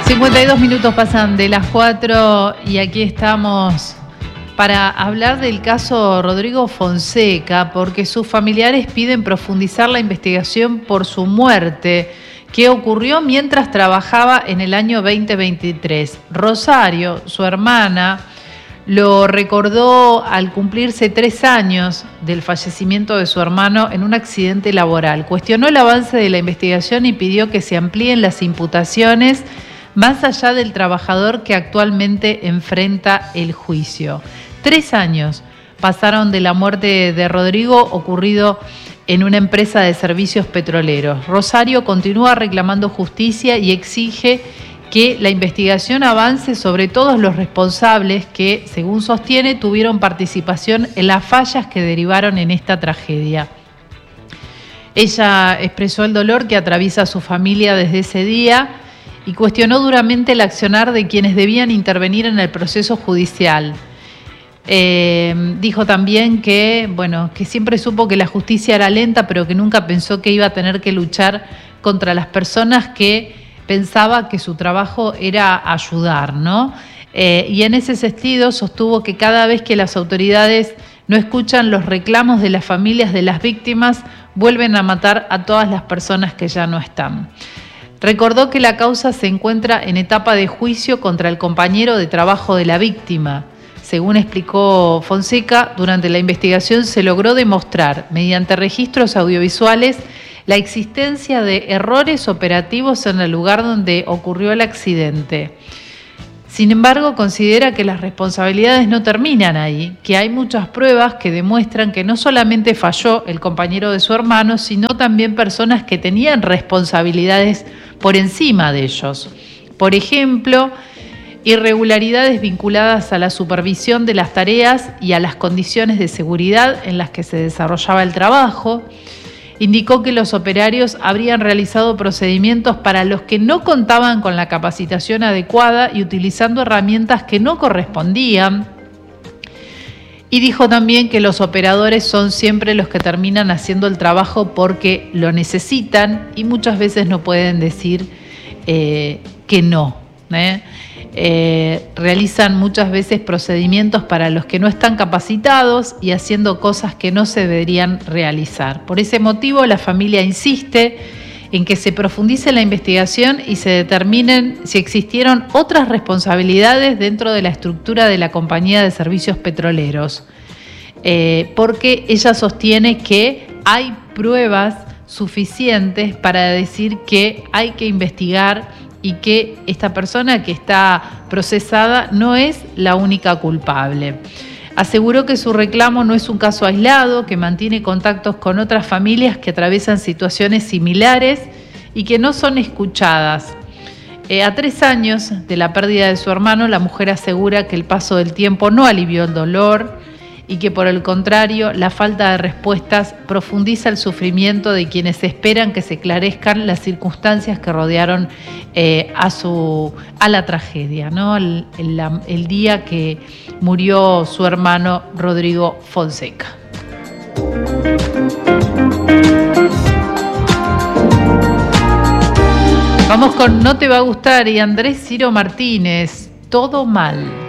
52 minutos pasan de las 4 y aquí estamos para hablar del caso Rodrigo Fonseca, porque sus familiares piden profundizar la investigación por su muerte, que ocurrió mientras trabajaba en el año 2023. Rosario, su hermana, lo recordó al cumplirse 3 años del fallecimiento de su hermano en un accidente laboral. Cuestionó el avance de la investigación y pidió que se amplíen las imputaciones más allá del trabajador que actualmente enfrenta el juicio. 3 años pasaron de la muerte de Rodrigo, ocurrido en una empresa de servicios petroleros. Rosario continúa reclamando justicia y exige que la investigación avance sobre todos los responsables que, según sostiene, tuvieron participación en las fallas que derivaron en esta tragedia. Ella expresó el dolor que atraviesa su familia desde ese día y cuestionó duramente el accionar de quienes debían intervenir en el proceso judicial. Dijo también que siempre supo que la justicia era lenta, pero que nunca pensó que iba a tener que luchar contra las personas que pensaba que su trabajo era ayudar, ¿no? Y en ese sentido sostuvo que cada vez que las autoridades no escuchan los reclamos de las familias de las víctimas, vuelven a matar a todas las personas que ya no están. Recordó que la causa se encuentra en etapa de juicio contra el compañero de trabajo de la víctima. Según explicó Fonseca, durante la investigación se logró demostrar, mediante registros audiovisuales, la existencia de errores operativos en el lugar donde ocurrió el accidente. Sin embargo, considera que las responsabilidades no terminan ahí, que hay muchas pruebas que demuestran que no solamente falló el compañero de su hermano, sino también personas que tenían responsabilidades por encima de ellos. Por ejemplo, irregularidades vinculadas a la supervisión de las tareas y a las condiciones de seguridad en las que se desarrollaba el trabajo. Indicó que los operarios habrían realizado procedimientos para los que no contaban con la capacitación adecuada y utilizando herramientas que no correspondían. Y dijo también que los operadores son siempre los que terminan haciendo el trabajo porque lo necesitan y muchas veces no pueden decir que no. Realizan muchas veces procedimientos para los que no están capacitados y haciendo cosas que no se deberían realizar. Por ese motivo, la familia insiste en que se profundice la investigación y se determinen si existieron otras responsabilidades dentro de la estructura de la compañía de servicios petroleros, porque ella sostiene que hay pruebas suficientes para decir que hay que investigar y que esta persona que está procesada no es la única culpable. Aseguró que su reclamo no es un caso aislado, que mantiene contactos con otras familias que atraviesan situaciones similares y que no son escuchadas. A 3 años de la pérdida de su hermano, la mujer asegura que el paso del tiempo no alivió el dolor y que por el contrario, la falta de respuestas profundiza el sufrimiento de quienes esperan que se esclarezcan las circunstancias que rodearon a la tragedia, ¿no? El día que murió su hermano Rodrigo Fonseca. Vamos con No te va a gustar y Andrés Ciro Martínez, Todo mal.